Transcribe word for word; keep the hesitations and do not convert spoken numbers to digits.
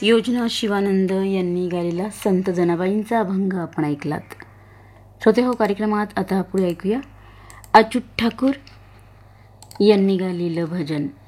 योजना शिवानंद यांनी गायलेला संत जनाबाईंचा अभंग आपण ऐकलात. श्रोते हो, कार्यक्रमात आता पुढे ऐकूया अच्युत ठाकूर यांनी गायलेलं भजन.